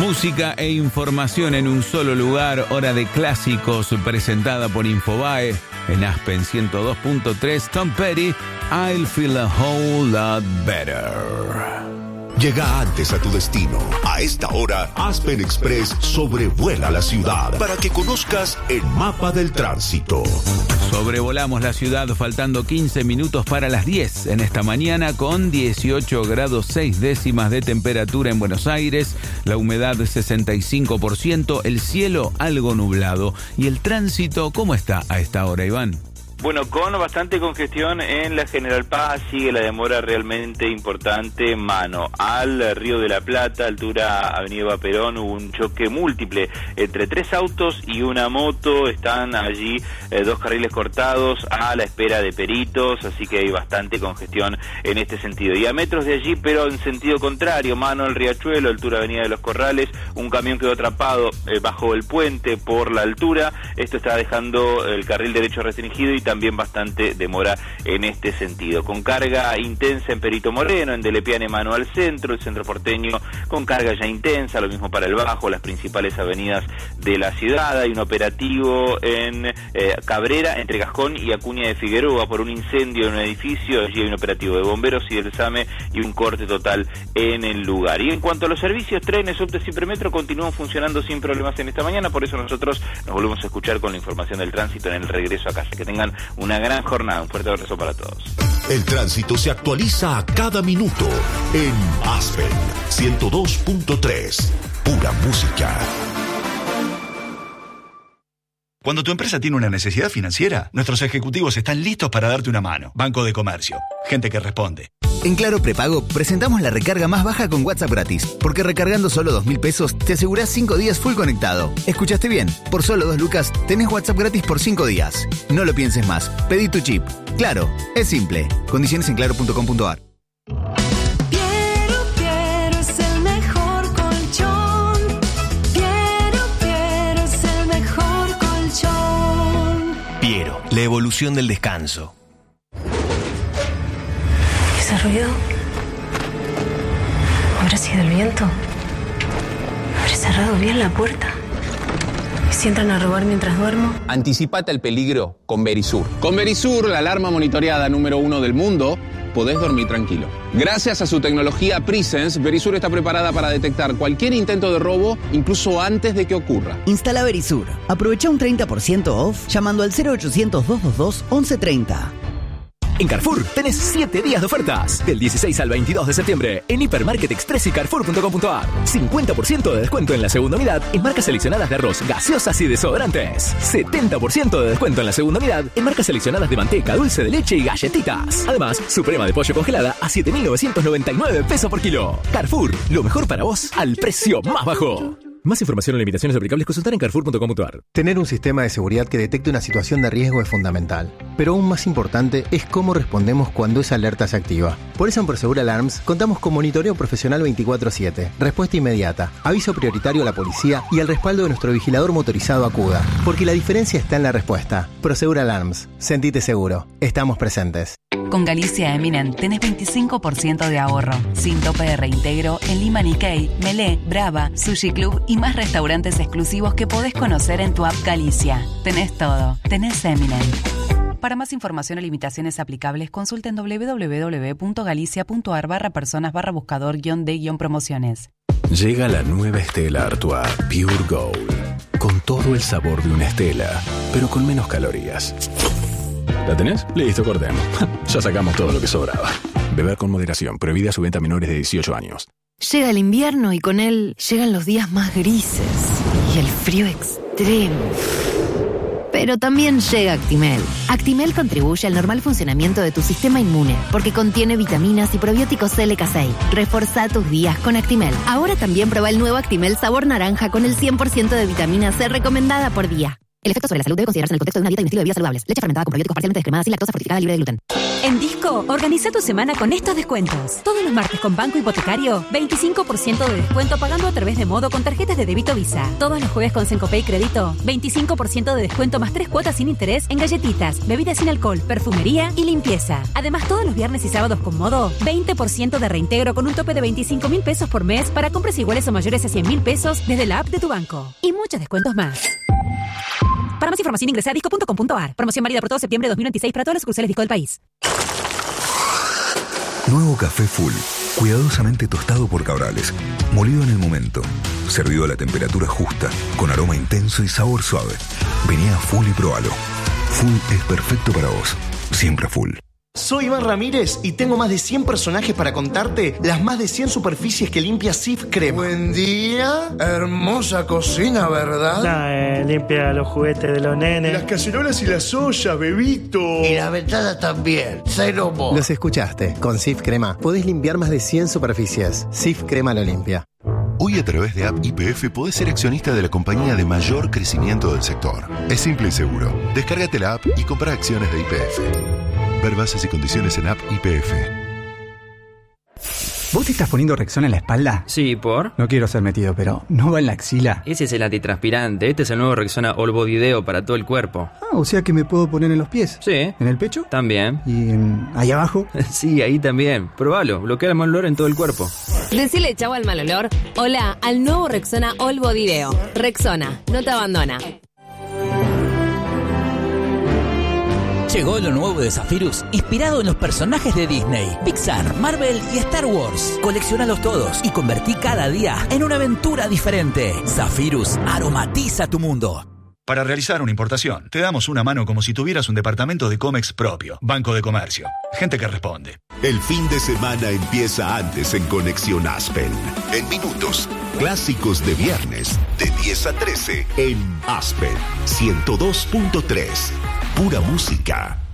Música e información en un solo lugar. Hora de clásicos presentada por Infobae. En Aspen 102.3, Tom Petty, I'll Feel a Whole Lot Better. Llega antes a tu destino. A esta hora, Aspen Express sobrevuela la ciudad para que conozcas el mapa del tránsito. Sobrevolamos la ciudad faltando 15 minutos para las 10 en esta mañana con 18 grados 6 décimas de temperatura en Buenos Aires, la humedad 65%, el cielo algo nublado. ¿Y el tránsito cómo está a esta hora, Iván? Bueno, con bastante congestión en la General Paz, sigue la demora realmente importante, mano al Río de la Plata, altura Avenida Eva Perón, hubo un choque múltiple entre 3 autos y una moto, están allí 2 carriles cortados a la espera de peritos, así que hay bastante congestión en este sentido. Y a metros de allí, pero en sentido contrario, mano al Riachuelo, altura Avenida de los Corrales, un camión quedó atrapado bajo el puente por la altura, esto está dejando el carril derecho restringido y también bastante demora en este sentido. Con carga intensa en Perito Moreno, en Delepiane mano al centro, el centro porteño con carga ya intensa, lo mismo para el Bajo, las principales avenidas de la ciudad. Hay un operativo en Cabrera, entre Gascón y Acuña de Figueroa, por un incendio en un edificio. Allí hay un operativo de bomberos y del SAME y un corte total en el lugar. Y en cuanto a los servicios, trenes, subtes y premetro continúan funcionando sin problemas en esta mañana, por eso nosotros nos volvemos a escuchar con la información del tránsito en el regreso a casa. Que tengan una gran jornada, un fuerte abrazo para todos. El tránsito se actualiza a cada minuto en Aspen 102.3, pura música. Cuando tu empresa tiene una necesidad financiera, nuestros ejecutivos están listos para darte una mano. Banco de Comercio, gente que responde. En Claro Prepago presentamos la recarga más baja con WhatsApp gratis, porque recargando solo 2.000 pesos te asegurás 5 días full conectado. ¿Escuchaste bien? Por solo 2 lucas tenés WhatsApp gratis por 5 días. No lo pienses más, pedí tu chip. Claro, es simple. Condiciones en claro.com.ar. La evolución del descanso. ¿Ese ruido? ¿Habrá sido el viento? ¿Habré cerrado bien la puerta? ¿Y si entran a robar mientras duermo? Anticipate al peligro con Verisur. Con Verisur, la alarma monitoreada número 1 del mundo, podés dormir tranquilo. Gracias a su tecnología Presence, Verisur está preparada para detectar cualquier intento de robo, incluso antes de que ocurra. Instala Verisur. Aprovecha un 30% off llamando al 0800-222-1130. En Carrefour tenés 7 días de ofertas. Del 16 al 22 de septiembre en Hipermarket Express y Carrefour.com.ar. 50% de descuento en la segunda unidad en marcas seleccionadas de arroz, gaseosas y desodorantes. 70% de descuento en la segunda unidad en marcas seleccionadas de manteca, dulce de leche y galletitas. Además, suprema de pollo congelada a 7.999 pesos por kilo. Carrefour, lo mejor para vos al precio más bajo. Más información o limitaciones aplicables consultar en Carrefour.com.ar. Tener un sistema de seguridad que detecte una situación de riesgo es fundamental, pero aún más importante es cómo respondemos cuando esa alerta se activa. Por eso en Prosegur Alarms contamos con monitoreo profesional 24/7, respuesta inmediata, aviso prioritario a la policía y el respaldo de nuestro vigilador motorizado Acuda. Porque la diferencia está en la respuesta. Prosegur Alarms. Sentite seguro. Estamos presentes. Con Galicia Eminent tenés 25% de ahorro, sin tope de reintegro en Lima Nikkei, Melé, Brava, Sushi Club y más restaurantes exclusivos que podés conocer en tu app Galicia. Tenés todo. Tenés Eminent. Para más información o limitaciones aplicables, consulten www.galicia.ar/personas/buscador-d-promociones. Llega la nueva Stella Artois Pure Gold, con todo el sabor de una Stella, pero con menos calorías. ¿La tenés? Listo, cortemos. Ya sacamos todo lo que sobraba. Beber con moderación. Prohibida su venta a menores de 18 años. Llega el invierno y con él llegan los días más grises y el frío extremo. Pero también llega Actimel. Actimel contribuye al normal funcionamiento de tu sistema inmune porque contiene vitaminas y probióticos LK6. Reforzá tus días con Actimel. Ahora también prueba el nuevo Actimel sabor naranja con el 100% de vitamina C recomendada por día. El efecto sobre la salud debe considerarse en el contexto de una dieta y un estilo de vida saludables. Leche fermentada con probióticos parcialmente descremada sin lactosa, fortificada, libre de gluten. En Disco, organiza tu semana con estos descuentos. Todos los martes con Banco Hipotecario, 25% de descuento pagando a través de Modo con tarjetas de débito Visa. Todos los jueves con Sencopay Crédito, 25% de descuento más 3 cuotas sin interés en galletitas, bebidas sin alcohol, perfumería y limpieza. Además, todos los viernes y sábados con Modo, 20% de reintegro con un tope de 25.000 pesos por mes para compras iguales o mayores a 100.000 pesos desde la app de tu banco. Y muchos descuentos más. Para más información ingresa a disco.com.ar. Promoción válida por todo septiembre de 2026 para todas las sucursales Disco del país. Nuevo café Full, cuidadosamente tostado por Cabrales, molido en el momento, servido a la temperatura justa, con aroma intenso y sabor suave. Vení a Full y probalo. Full es perfecto para vos, siempre Full. Soy Iván Ramírez y tengo más de 100 personajes para contarte las más de 100 superficies que limpia Cif Crema. Buen día, hermosa cocina, ¿verdad? Limpia los juguetes de los nenes. Las cacerolas y las ollas, bebito. Y la ventana también, cero mo. Los escuchaste, con Cif Crema podés limpiar más de 100 superficies. Cif Crema lo limpia. Hoy a través de App YPF podés ser accionista de la compañía de mayor crecimiento del sector. Es simple y seguro. Descárgate la app y compra acciones de YPF. Ver bases y condiciones en App YPF. ¿Vos te estás poniendo Rexona en la espalda? Sí, ¿por? No quiero ser metido, pero ¿no va en la axila? Ese es el antitranspirante. Este es el nuevo Rexona All Body Deo para todo el cuerpo. Ah, o sea que me puedo poner en los pies. Sí. ¿En el pecho? También. ¿Y ahí abajo? Sí, ahí también. Probalo. Bloquea el mal olor en todo el cuerpo. Decile chau al mal olor. Hola al nuevo Rexona All Body Deo. Rexona, no te abandona. Llegó lo nuevo de Zephyrus, inspirado en los personajes de Disney, Pixar, Marvel y Star Wars. Colecciónalos todos y convertí cada día en una aventura diferente. Zephyrus aromatiza tu mundo. Para realizar una importación, te damos una mano como si tuvieras un departamento de Comex propio. Banco de Comercio. Gente que responde. El fin de semana empieza antes en Conexión Aspen. En minutos, clásicos de viernes, de 10 a 13, en Aspen 102.3. Pura música.